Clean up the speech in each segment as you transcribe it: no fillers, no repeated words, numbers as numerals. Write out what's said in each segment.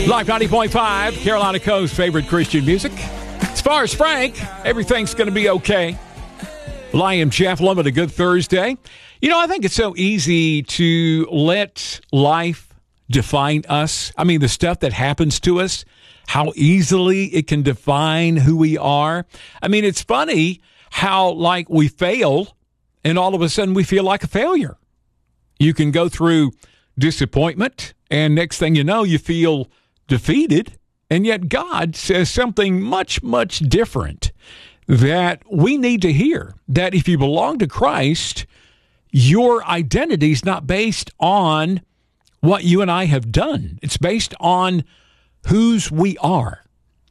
Live 90.5, Carolina Coast's favorite Christian music. As far as Frank, everything's going to be okay. Well, I am Jeff Lemon. A good Thursday. You know, I think it's so easy to let life define us. I mean, the stuff that happens to us, how easily it can define who we are. I mean, it's funny how, like, we fail, and all of a sudden we feel like a failure. You can go through disappointment, and next thing you know, you feel defeated, and yet God says something much, much different that we need to hear, that if you belong to Christ, your identity is not based on what you and I have done. It's based on whose we are.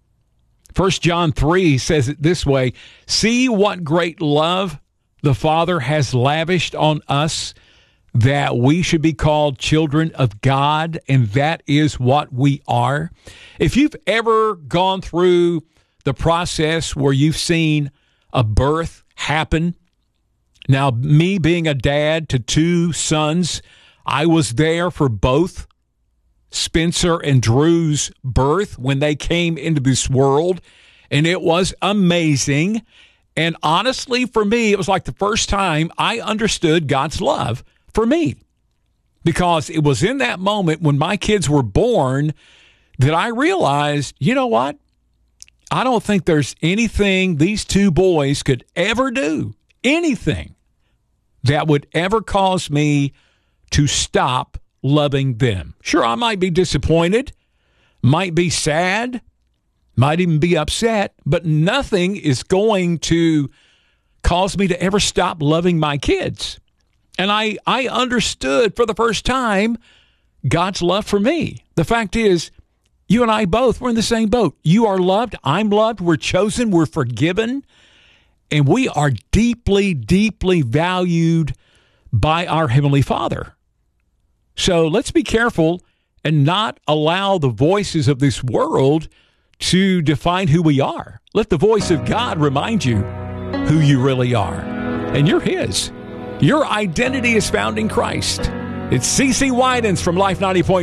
1 John 3 says it this way, "See what great love the Father has lavished on us, that we should be called children of God," and that is what we are. If you've ever gone through the process where you've seen a birth happen, now me being a dad to two sons, I was there for both Spencer and Drew's birth when they came into this world, and it was amazing. And honestly, for me, it was like the first time I understood God's love for me, because it was in that moment when my kids were born that I realized, you know what? I don't think there's anything these two boys could ever do, anything that would ever cause me to stop loving them. Sure, I might be disappointed, might be sad, might even be upset, but nothing is going to cause me to ever stop loving my kids. And I understood for the first time God's love for me. The fact is, you and I both, we're in the same boat. You are loved. I'm loved. We're chosen. We're forgiven. And we are deeply, deeply valued by our Heavenly Father. So let's be careful and not allow the voices of this world to define who we are. Let the voice of God remind you who you really are. And you're His. Your identity is found in Christ. It's CeCe Winans from Life 90.5.